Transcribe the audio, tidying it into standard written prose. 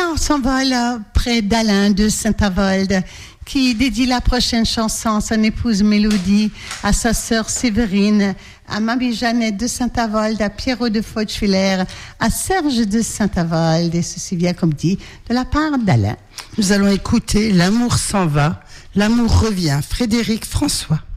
on s'envole près d'Alain de Saint-Avold, qui dédie la prochaine chanson à son épouse Mélodie, à sa sœur Séverine, à Mamie Jeannette de Saint-Avold, à Pierrot de Fauchevillers, à Serge de Saint-Avold, et ceci vient, comme dit, de la part d'Alain. Nous allons écouter L'amour s'en va, l'amour revient, Frédéric François.